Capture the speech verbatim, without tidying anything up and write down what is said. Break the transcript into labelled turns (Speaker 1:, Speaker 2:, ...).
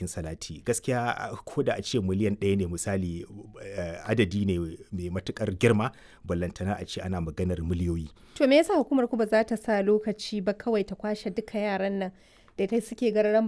Speaker 1: cikin salati. Gaskiya ko da a ce miliyan ɗaya ne misali adadi ne mai matuƙar girma ballantana a ce ana maganar miliyoyi.
Speaker 2: To me yasa hukumar ku ba za ta sa lokaci ba kawai ta kwashe duka yaran nan da dai suke gararan